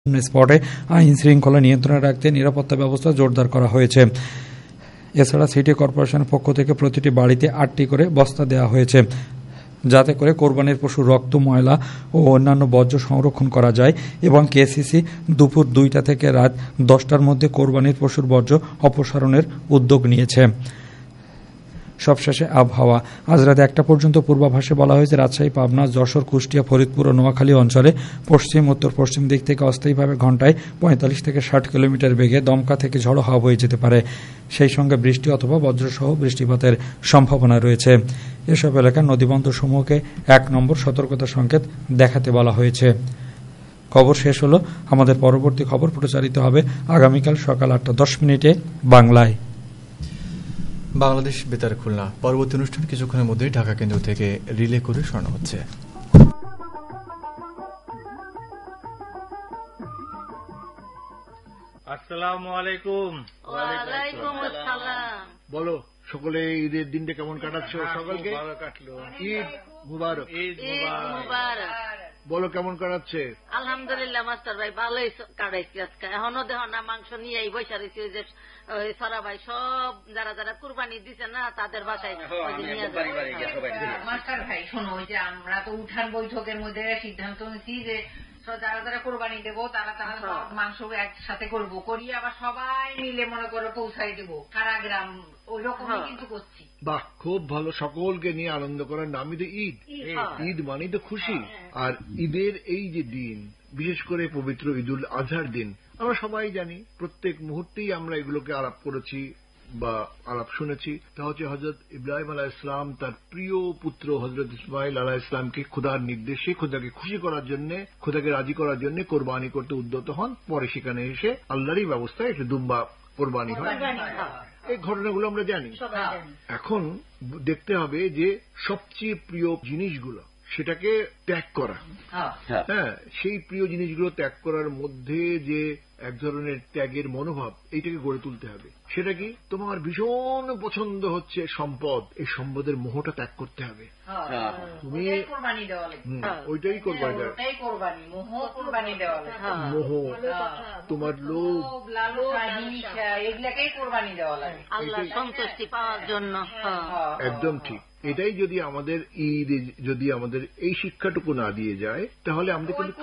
স্পটে আইন শৃঙ্খলা নিয়ন্ত্রণে রাখতে নিরাপত্তা ব্যবস্থা জোরদার করা হয়েছে। এছাড়া সিটি কর্পোরেশনের পক্ষ থেকে প্রতিটি বাড়িতে 8টি করে বস্তা দেওয়া হয়েছে, যাতে করে কোরবানির পশুর রক্ত, ময়লা ও অন্যান্য বর্জ্য সংরক্ষণ করা যায় এবং কেসিসি দুপুর 2টা থেকে রাত 10টার মধ্যে কোরবানির পশুর বর্জ্য অপসারণের উদ্যোগ নিয়েছে। সবশেষে আবহাওয়া। আজ রাত 1টা পর্যন্ত পূর্বাভাসে বলা হয়েছে রাজশাহী, পাবনা, যশোর, কুষ্টিয়া, ফরিদপুর ও নোয়াখালী অঞ্চলে পশ্চিম উত্তর পশ্চিম দিক থেকে অস্থায়ীভাবে ঘণ্টায় 45 থেকে 60 কিলোমিটার বেগে দমকা থেকে ঝড়ো হাওয়া বয়ে যেতে পারে। সেই সঙ্গে বৃষ্টি অথবা বজ্রসহ বৃষ্টিপাতের সম্ভাবনা রয়েছে। এসব এলাকার নদীবন্দরসমূহকে 1 নম্বর সতর্কতা সংকেত দেখাতে বলা হয়েছে। খবর শেষ হলো। আমাদের পরবর্তী খবর প্রচারিত হবে আগামীকাল সকাল 8:10 বাংলায়। বাংলাদেশ বেতার খুলনা। পরবর্তী অনুষ্ঠান কিছুক্ষণের মধ্যেই ঢাকা কেন্দ্র থেকে রিলে করে শোনানো হচ্ছে। আসসালামু আলাইকুম। ওয়ালাইকুম আসসালাম। বলো সকলে ঈদের দিনটা কেমন কাটাচ্ছ? সকলকে ভালো কাটলো। ঈদ মুবারক। ঈদ ঈদ মুবারক। বলো কেমন কাটাচ্ছে? আলহামদুলিল্লাহ মাস্টার ভাই ভালোই কাটাইছি আজকে। এখনো দেখো না মাংস নিয়েই বসে রয়েছি। ওই যে সারা ভাই সব যারা যারা কুরবানি দিছে না তাদের বাসায় নিয়ে মাস্টার ভাই শোনো, ওই যে আমরা তো উঠান বৈঠকের মধ্যে সিদ্ধান্ত নিচ্ছি যে যারা যারা কোরবানি দেবো তারা তারা মাংস একসাথে করবো, করিয়ে আবার সবাই মিলে মনে করে পৌঁছাই দেবো সারা গ্রাম। ওই রকমই কিন্তু করছি। বাহ, খুব ভালো। সকলকে নিয়ে আনন্দ করার নামই তো ঈদ। ঈদ মানেই তো খুশি। আর ঈদের এই যে দিন, বিশেষ করে পবিত্র ঈদুল আজহার দিন, আমরা সবাই জানি প্রত্যেক মুহূর্তেই আমরা এগুলোকে আলাপ করেছি বা আলাপ শুনেছি। তা হচ্ছে হযরত ইব্রাহিম আলাইহিস সালাম তার প্রিয় পুত্র হযরত ইসমাইল আলাইহিস সালামকে খোদার নির্দেশে, খোদাকে খুশি করার জন্য, খোদাকে রাজি করার জন্য কোরবানি করতে উদ্যত হন। পরে সেখানে এসে আল্লাহরই ব্যবস্থায় একটা দুম্বা কোরবানি হয়। এই ঘটনাগুলো আমরা জানি। এখন দেখতে হবে যে সবচেয়ে প্রিয় জিনিসগুলো সেটাকে ত্যাগ করা। হ্যাঁ, সেই প্রিয় জিনিসগুলো ত্যাগ করার মধ্যে যে এক ধরনের ত্যাগের মনোভাব, এইটাকে গড়ে তুলতে হবে। সেটা কি? তোমার ভীষণ পছন্দ হচ্ছে সম্পদ, এই সম্পদের মোহটা ত্যাগ করতে হবে। তুমি ওইটাই কোরবানি, মোহ, তোমার লোভ, এগুলাকেই কোরবানি দেওয়া লাগে আল্লাহ সন্তুষ্টি পাওয়ার জন্য। একদম ঠিক। এটাই যদি আমাদের ঈদ, যদি আমাদের এই শিক্ষাটুকু না দিয়ে যায়, তাহলে আমাদের কিন্তু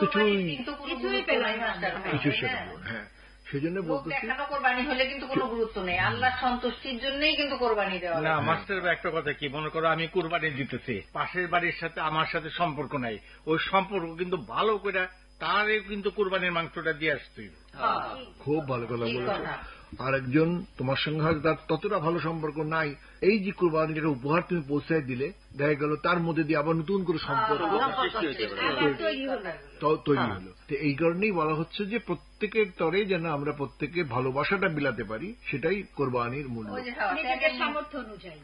কিছু শেখাবো। হ্যাঁ, সেজন্য বলতেছি কোরবানি হলে কিন্তু কোনো গুরুত্ব নেই। আল্লাহ সন্তুষ্টির জন্যই কিন্তু কোরবানি দেওয়া না। মাস্টার ভাই একটা কথা কি, মনে করো আমি কোরবানি দিতেছি, পাশের বাড়ির সাথে আমার সাথে সম্পর্ক নাই, ওই সম্পর্ক কিন্তু ভালো করে তারে কিন্তু কোরবানির মাংসটা দিয়ে আসতে। খুব ভালো কথা বলেছো। আর একজন তোমার সঙ্গে হয়তো তার ততটা ভালো সম্পর্ক নাই, এই যে কোরবানির উপহার তুমি পৌঁছায় দিলে, দেখা গেল তার মধ্যে দিয়ে আবার নতুন করে সম্পর্ক তৈরি হলো। তো এই কারণেই বলা হচ্ছে যে প্রত্যেকের তরে যেন আমরা প্রত্যেকে ভালোবাসাটা বিলাতে পারি, সেটাই কোরবানির মূল্য। নিজেদের সামর্থ্য অনুযায়ী।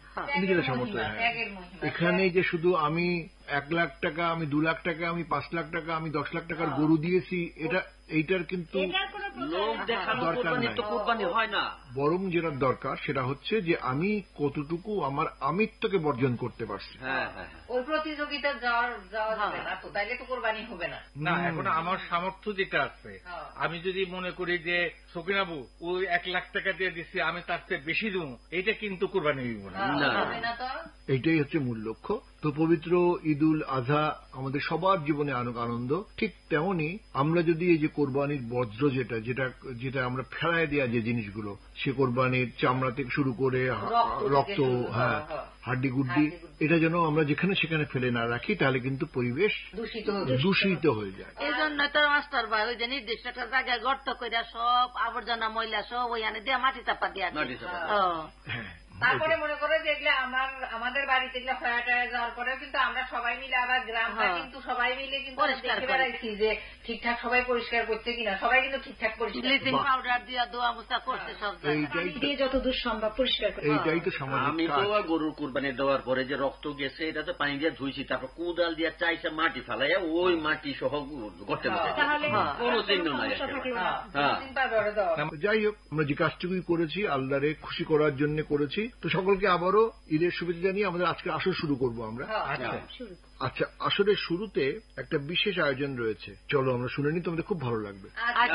এখানে যে শুধু আমি 1 লাখ টাকা, আমি 2 লাখ টাকা, আমি 5 লাখ টাকা, আমি 10 লাখ টাকার গরু দিয়েছি, এইটার কিন্তু দরকার নাই। বরং যেটা দরকার সেটা হচ্ছে যে আমি কতটুকু আমার আমিত্বকে বর্জন করতে পারছি। ওই প্রতিযোগিতা তাইলে তো কোরবানি হবে না। না, এখন আমার সামর্থ্য যেটা আছে, আমি যদি মনে করি যে সকিনাবু ওই 1 লাখ টাকা দিয়ে দিচ্ছি, আমি তার চেয়ে বেশি দেবো, এইটা কিন্তু কোরবানি হইব না। এইটাই হচ্ছে মূল লক্ষ্য। তো পবিত্র ঈদুল আজহা আমাদের সবার জীবনে আনন্দ। ঠিক তেমনি আমরা যদি এই যে কোরবানির বজ্র যেটা আমরা ফেলায় দেওয়া যে জিনিসগুলো, সে কোরবানির চামড়া থেকে শুরু করে রক্ত, হ্যাঁ, হাড্ডি গুড্ডি, এটা যেন আমরা যেখানে সেখানে ফেলে না রাখি, তাহলে কিন্তু পরিবেশ দূষিত হয়ে যায়। এই জন্য তো মাস্টার ভাই ওই যে নির্দিষ্ট একটা জায়গায় গর্ত করে সব আবর্জনা ময়লা সব ওইখানে দিয়ে মাটি চাপা দিয়ে। তারপরে মনে করে যে এগুলো আমাদের বাড়িতে এগুলো হয়ে যাওয়ার পরেও কিন্তু আমরা সবাই মিলে আবার গ্রামটা কিন্তু সবাই মিলে কিন্তু দেখে বেড়াইছি যে ঠিকঠাক সবাই পরিষ্কার করছে কিনা। সবাই কিন্তু ঠিকঠাক পরিষ্কার, ব্লিচিং পাউডার দিয়ে দোয়া মোছা করছে সব জায়গায়, যতদূর সম্ভব পরিষ্কার করছে। এইটাই তো সামাজিক। আমি তো গরুর কুরবানি দেওয়ার পরে যে রক্ত গেছে এটা তো পানি দিয়ে ধুইছি, তারপর কোদাল দিয়ে চাইছে মাটি ফেলাইয়া ওই মাটি সহ করতে কোনো চিহ্ন নাই। যাই হোক, আমরা যে কাজটুকুই করেছি আল্লাহরে খুশি করার জন্য করেছি, তো সকলকে আবারও ঈদের শুভেচ্ছা জানিয়ে আমাদের আজকে আসর শুরু করব আমরা। আচ্ছা, আসরের শুরুতে একটা বিশেষ আয়োজন রয়েছে, চলো আমরা শুনে নিই, তোমাদের খুব ভালো লাগবে।